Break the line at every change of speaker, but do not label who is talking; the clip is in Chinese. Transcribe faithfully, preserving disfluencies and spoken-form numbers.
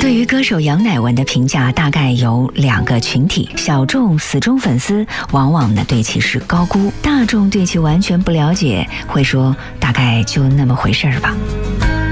对于歌手杨乃文的评价大概有两个群体，小众死忠粉丝往往呢对其是高估，大众对其完全不了解，会说大概就那么回事儿吧。